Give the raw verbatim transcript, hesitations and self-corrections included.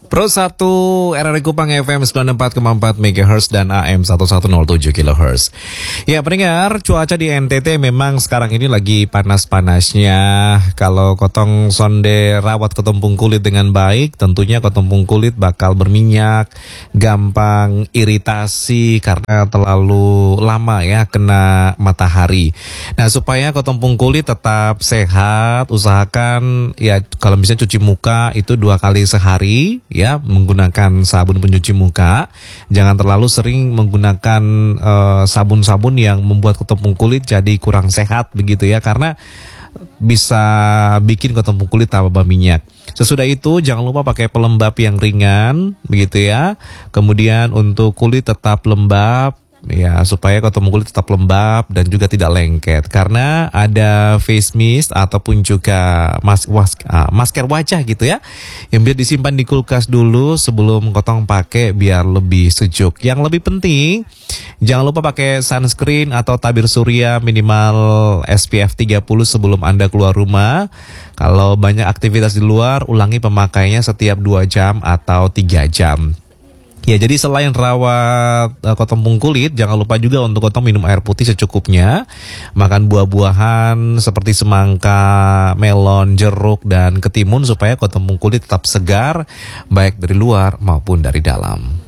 Pro satu R R I Kupang F M sembilan puluh empat koma empat megahertz dan A M seribu seratus tujuh kilohertz. Ya pendengar, cuaca di N T T memang sekarang ini lagi panas-panasnya. Kalau kotong sonde rawat ketumpung kulit dengan baik, tentunya ketumpung kulit bakal berminyak, gampang iritasi karena terlalu lama ya kena matahari. Nah supaya ketumpung kulit tetap sehat, usahakan ya kalau bisa cuci muka itu dua kali sehari ya, menggunakan sabun pencuci muka. Jangan terlalu sering menggunakan uh, sabun-sabun yang membuat ketumpung kulit jadi kurang sehat begitu ya, karena bisa bikin ketumpung kulit tambah minyak. Sesudah itu jangan lupa pakai pelembab yang ringan begitu ya. Kemudian untuk kulit tetap lembab ya, supaya ketumpung kulit tetap lembab dan juga tidak lengket. Karena ada face mist ataupun juga mas, was, uh, masker wajah gitu ya, yang biar disimpan di kulkas dulu sebelum kotong pakai biar lebih sejuk. Yang lebih penting, jangan lupa pakai sunscreen atau tabir surya minimal S P F tiga puluh sebelum Anda keluar rumah. Kalau banyak aktivitas di luar, ulangi pemakaiannya setiap dua jam atau tiga jam. Ya, jadi selain rawat uh, ketumpung kulit, jangan lupa juga untuk kotong minum air putih secukupnya. Makan buah-buahan seperti semangka, melon, jeruk, dan ketimun supaya ketumpung kulit tetap segar, baik dari luar maupun dari dalam.